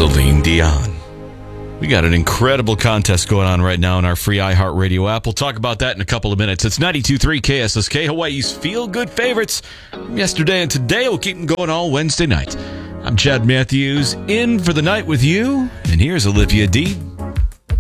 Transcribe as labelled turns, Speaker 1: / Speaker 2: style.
Speaker 1: Celine Dion. We got an incredible contest going on right now in our free iHeartRadio app. We'll talk about that in a couple of minutes. It's 92.3 KSSK, Hawaii's feel-good favorites from yesterday and today. We'll keep them going all Wednesday night. I'm Chad Matthews, in for the night with you, and here's Olivia Dean.